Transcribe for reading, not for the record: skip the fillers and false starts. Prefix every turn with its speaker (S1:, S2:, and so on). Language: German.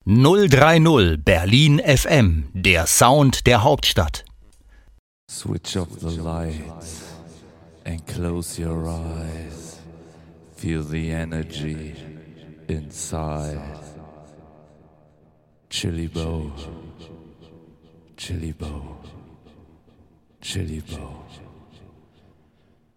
S1: 030 Berlin FM, der Sound der Hauptstadt.
S2: Switch off the lights and close your eyes. Feel the energy inside. Chili Bow, Chili Bow, Chili Bow.